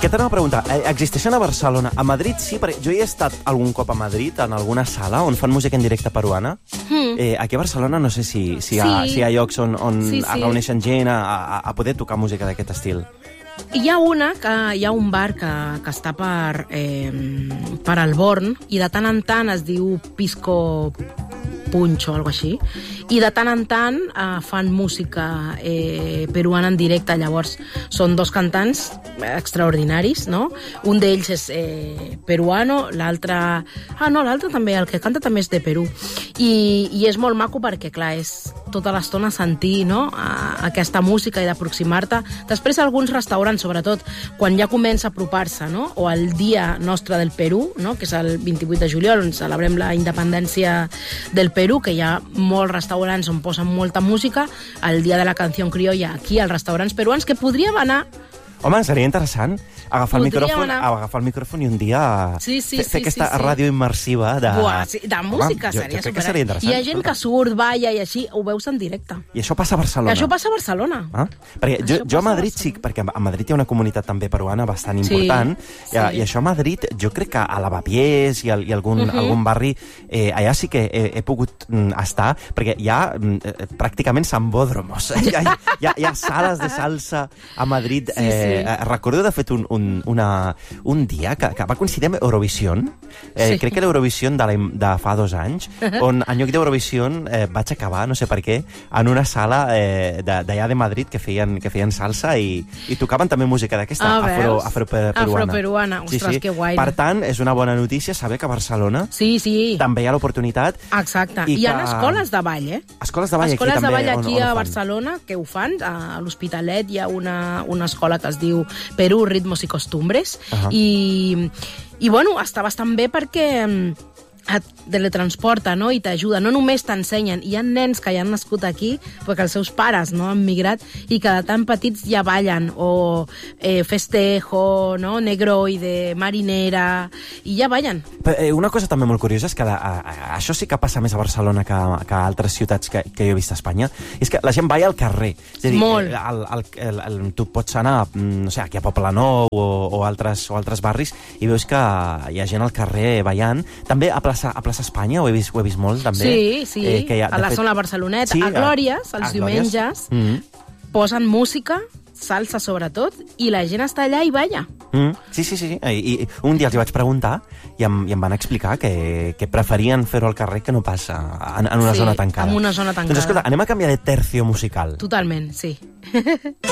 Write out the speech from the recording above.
Què t'anava a preguntar? Existeixen a Barcelona? A Madrid sí, perquè jo hi he estat algun cop a Madrid, en alguna sala, on fan música en directe peruana. Aquí a Barcelona no sé si hi ha llocs on es reuneixen gent a poder tocar música d'aquest estil. Hi ha un bar que està per el Born, i de tant en tant es diu Pisco Punch o alguna cosa així, i de tant en tant fan música peruana en directe. Llavors són dos cantants extraordinaris, no? Un d'ells és peruano, l'altre... l'altre també, el que canta també és de Perú. I és molt maco perquè, clar, és tota l'estona sentir, no?, aquesta música i d'aproximar-te. Després alguns restaurants, sobretot, quan ja comença a apropar-se, no?, o el dia nostre del Perú, no?, que és el 28 de juliol, on celebrem la independència del Perú, que hi ha molts restaurants on posen molta música, el dia de la canció criolla aquí als restaurants peruans, que podríem anar... Home, seria interessant agafar el micròfon i un dia fer aquesta ràdio immersiva de... de música, seria super. Hi ha gent que surt, balla i així, ho veus en directe. I això passa a Barcelona? Això passa a Barcelona. Perquè jo a Madrid sí, perquè a Madrid hi ha una comunitat també peruana bastant important, i això a Madrid, jo crec que a Lavapiés i algun barri, allà sí que he pogut estar, perquè hi ha pràcticament sambòdromos. Hi ha sales de salsa a Madrid. Recordo, de fet, un dia que va coincidir amb Eurovision, crec que l'Eurovision de fa 2 anys, on en lloc d'Eurovision vaig acabar, no sé per què, en una sala d'allà de Madrid que feien salsa i tocaven també música d'aquesta afroperuana. Ostres, que guai. Per tant, és una bona notícia saber que a Barcelona també hi ha l'oportunitat. Exacte. Hi ha escoles de ball, Escoles de ball aquí també. Escoles de ball aquí a Barcelona que ho fan. A l'Hospitalet hi ha una escola que es diu Perú, Ritmos i Costumbres, i bueno, està bastant bé perquè et teletransporta, no?, i t'ajuda. No només t'ensenyen. Hi ha nens que ja han nascut aquí perquè els seus pares, no?, han migrat i que de tan petits ja ballen, o festejo, no?, negroide, marinera, i ja ballen. Una cosa també molt curiosa és que això sí que passa més a Barcelona que a altres ciutats que jo he vist a Espanya, és que la gent balla al carrer. És a dir, molt. Tu pots anar, no sé, aquí a Poblenou o altres barris i veus que hi ha gent al carrer ballant. També a Plaça Espanya ho he vist molt, també. Sí, a la zona Barceloneta. A Glòries, els diumenges, posen música, salsa sobretot, i la gent està allà i balla. Sí. I un dia els hi vaig preguntar i em van explicar que preferien fer-ho al carrer que no passa en una zona tancada. En una zona tancada. Doncs escolta, anem a canviar de tercio musical. Totalment, sí.